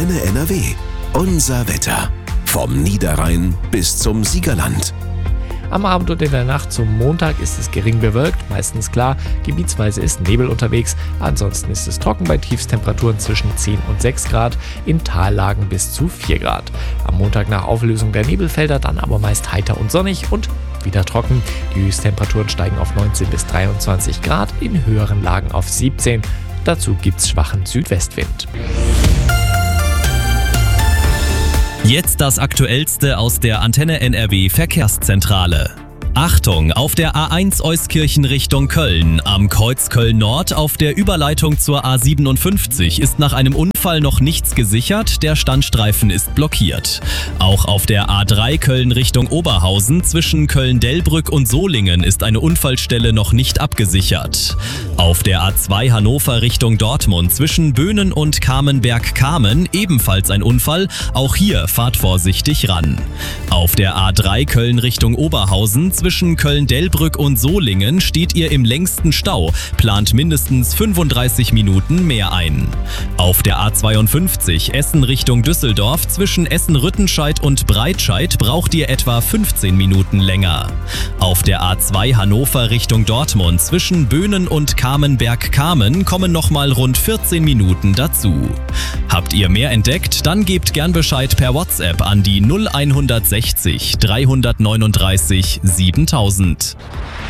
Antenne NRW. Unser Wetter. Vom Niederrhein bis zum Siegerland. Am Abend und in der Nacht zum Montag ist es gering bewölkt, meistens klar, gebietsweise ist Nebel unterwegs, ansonsten ist es trocken bei Tiefstemperaturen zwischen 10 und 6 Grad, in Tallagen bis zu 4 Grad. Am Montag nach Auflösung der Nebelfelder dann aber meist heiter und sonnig und wieder trocken. Die Höchsttemperaturen steigen auf 19 bis 23 Grad, in höheren Lagen auf 17. Dazu gibt's schwachen Südwestwind. Jetzt das Aktuellste aus der Antenne NRW Verkehrszentrale. Achtung, auf der A1 Euskirchen Richtung Köln, am Kreuz Köln-Nord auf der Überleitung zur A57 ist nach einem Unfall noch nichts gesichert, der Standstreifen ist blockiert. Auch auf der A3 Köln Richtung Oberhausen zwischen Köln-Delbrück und Solingen ist eine Unfallstelle noch nicht abgesichert. Auf der A2 Hannover Richtung Dortmund zwischen Böhnen und Kamenberg-Kamen ebenfalls ein Unfall, auch hier fahrt vorsichtig ran. Auf der A3 Köln Richtung Oberhausen zwischen Köln-Delbrück und Solingen steht ihr im längsten Stau, plant mindestens 35 Minuten mehr ein. Auf der A52 Essen Richtung Düsseldorf zwischen Essen-Rüttenscheid und Breitscheid braucht ihr etwa 15 Minuten länger. Auf der A2 Hannover Richtung Dortmund zwischen Böhnen und Kamenberg-Kamen kommen nochmal rund 14 Minuten dazu. Habt ihr mehr entdeckt? Dann gebt gern Bescheid per WhatsApp an die 0160 339 7000.